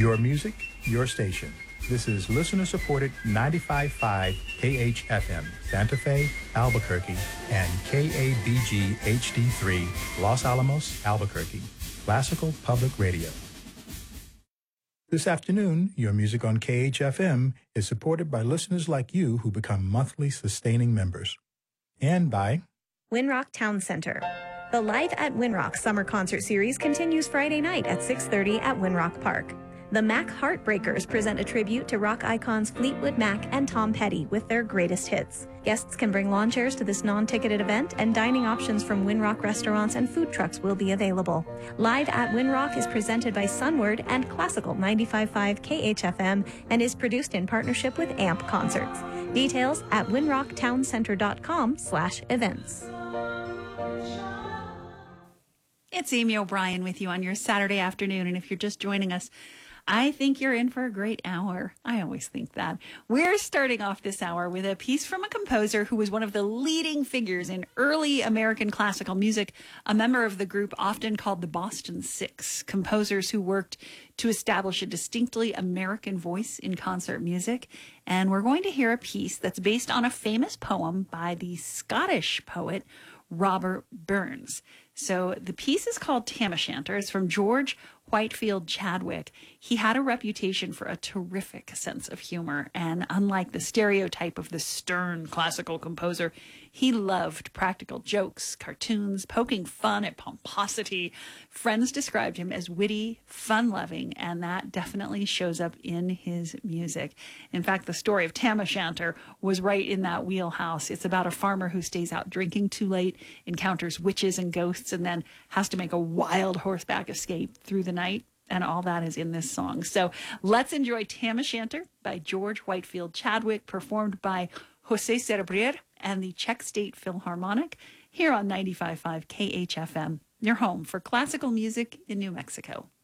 Your music, your station. This is listener-supported 95.5 KHFM, Santa Fe, Albuquerque, and KABG HD3, Los Alamos, Albuquerque. Classical Public Radio. This afternoon, Your Music on KHFM is supported by listeners like you who become monthly sustaining members. And by Winrock Town Center. The Live at Winrock Summer Concert Series continues Friday night at 6:30 at Winrock Park. The Mac Heartbreakers present a tribute to rock icons Fleetwood Mac and Tom Petty with their greatest hits. Guests can bring lawn chairs to this non-ticketed event, and dining options from Winrock restaurants and food trucks will be available. Live at Winrock is presented by Sunward and Classical 95.5 KHFM and is produced in partnership with AMP Concerts. Details at winrocktowncenter.com/events. It's Amy O'Brien with you on your Saturday afternoon, and if you're just joining us, I think you're in for a great hour. I always think that. We're starting off this hour with a piece from a composer who was one of the leading figures in early American classical music, a member of the group often called the Boston Six, composers who worked to establish a distinctly American voice in concert music. And we're going to hear a piece that's based on a famous poem by the Scottish poet Robert Burns. So the piece is called Tam O'Shanter. It's from George Whitefield Chadwick. He had a reputation for a terrific sense of humor, and unlike the stereotype of the stern classical composer, he loved practical jokes, cartoons, poking fun at pomposity. Friends described him as witty, fun-loving, and that definitely shows up in his music. In fact, the story of Tam O'Shanter was right in that wheelhouse. It's about a farmer who stays out drinking too late, encounters witches and ghosts, and then has to make a wild horseback escape through the night. And all that is in this song. So let's enjoy Tam O'Shanter by George Whitefield Chadwick, performed by Jose Cerebrer and the Czech State Philharmonic, here on 95.5 KHFM, your home for classical music in New Mexico.